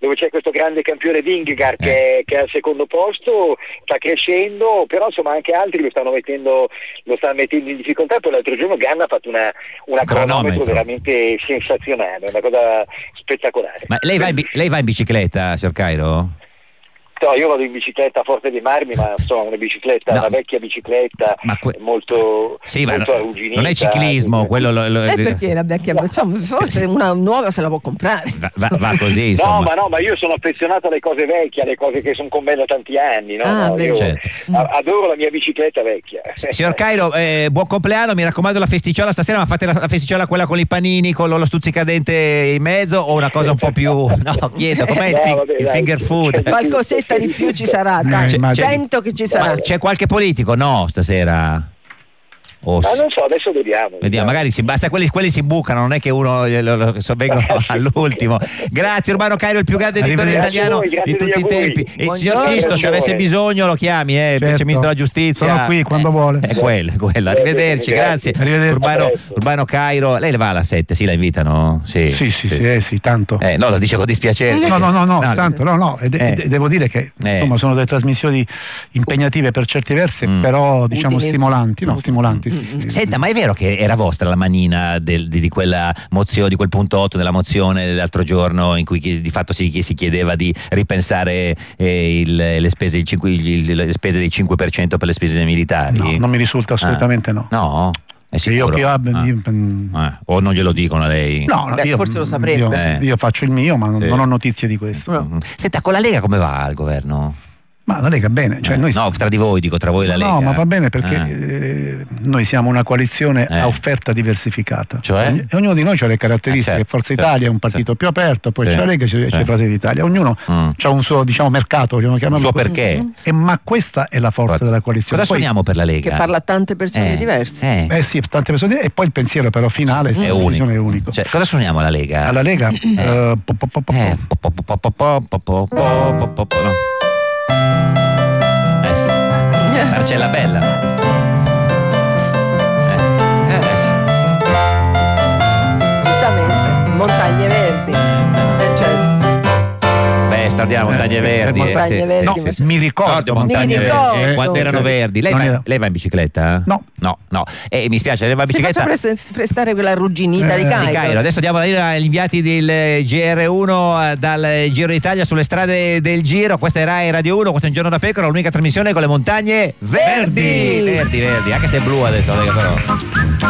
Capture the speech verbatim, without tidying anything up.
dove c'è questo grande campione Vingegaard Eh. che, che è al secondo posto, sta crescendo, però insomma anche altri lo stanno mettendo lo stanno mettendo in difficoltà. Poi l'altro giorno Ganna ha fatto una, una cronometro veramente sensazionale, una cosa spettacolare. Ma lei va in, bi- lei va in bicicletta, signor Cairo? No, io vado in bicicletta a Forte dei Marmi, ma insomma una bicicletta, No. una vecchia bicicletta, Ma que- molto, Sì, ma molto no- arrugginita. non è ciclismo, quello lo, lo- E perché la vecchia? Insomma, forse una nuova se la può comprare. va, va- va così, No, insomma. ma no, ma io sono affezionato alle cose vecchie, alle cose che sono con me da tanti anni, no? Ah, no, beh, io certo. a- adoro la mia bicicletta vecchia. Signor Cairo, eh, buon compleanno, mi raccomando la festiciola stasera, ma fate la, la festiciola quella con i panini, con lo, lo stuzzicadente in mezzo o una cosa un po' più... No, chiedo, com'è il, No, fi- vabbè, il dai. finger food? Qualcosetta di più ci sarà, dai. Eh, immagino. Sento che ci sarà. Ma c'è qualche politico? No, stasera? O Ma s- non so, adesso vediamo. Vediamo, magari si basta, quelli, quelli si bucano, non è che uno lo, lo, so, vengono all'ultimo. Grazie Urbano Cairo, il più grande editore Arrivederci. italiano Grazie a voi, di tutti i grazie degli tempi. auguri. E il Buongiorno. signor Fisto, se avesse bisogno lo chiami, eh, Certo. vice ministro della giustizia. Sono qui quando vuole. È quello, è quello. Arrivederci, grazie. Grazie. Arrivederci. Urbano, A presto. Urbano Cairo, lei le va alla sette, sì, la invitano? Sì, Sì, sì, sì, eh, sì, tanto. Eh, no, lo dice con dispiacere. No, no, no, no, No, tanto, no, no, ed- Eh. ed- devo dire che Eh. insomma sono delle trasmissioni impegnative per certi versi, Mm. però diciamo Utili. stimolanti, no, stimolanti. sì, sì. Senta, ma è vero che era vostra la manina del- di, di quella mozione, di quel punto otto della mozione dell'altro giorno in cui chi- di fatto si, si chiedeva di ripensare eh, il- le, spese, il cinque il- le spese del cinque per cento per le spese militari? No, non mi risulta assolutamente no. No? È Che io sicuro? che abbia, Ah. io- mm, Eh, o non glielo dicono a lei? no, no, Beh, io, forse lo saprebbe. Io, Eh. io faccio il mio, ma non, Sì. non ho notizie di questo. No. Mm. Senta, con la Lega come va il governo? Ma la Lega bene, cioè Eh, noi no, tra di voi, dico, tra voi e la Lega. No, ma va bene perché Ah. eh, noi siamo una coalizione Eh. a offerta diversificata. Cioè? Ogni- e ognuno di noi ha le caratteristiche. Eh, certo, Forza certo, Italia è un partito sì. più aperto, poi Sì, c'è la Lega e c'è, sì. c'è Fratelli d'Italia. Ognuno Mm. ha un suo, diciamo, mercato, vogliamo Un chiamarlo suo così. perché? E, ma questa è la forza della coalizione. Cosa Poi, suoniamo per la Lega? Che parla a tante persone Eh, diverse. eh. Eh sì, tante persone. E poi il pensiero però finale È la unico. decisione è unico. Cioè, cosa suoniamo alla Lega? Alla Lega eh, po- po- po- po- Eh, po- po- po- po- po- po- po- po- po- po- po- no. Eh sì. Marcella Bella. Eh, eh sì. Giustamente, montagne verdi. Eh, certo. Beh, straordinario, Montagne Eh, Verdi. eh, eh, Montagne sì, Verdi, sì, ma- sì. mi ricordo Montagne Mi Verdi, ricordo. eh, quando erano Ok. verdi. Lei Non va, era- lei va in bicicletta? No. No, no. E mi spiace, lei va in Si bicicletta. faccia prese- prestare quella arrugginita di Eh, di Cairo. Di Cairo. Adesso diamo la linea agli inviati del G R uno eh, dal Giro d'Italia sulle strade del Giro. Questa è Rai Radio uno, questo è Un Giorno da Pecora, l'unica trasmissione con le montagne verdi. Verdi. Verdi, verdi, anche se è blu adesso, però.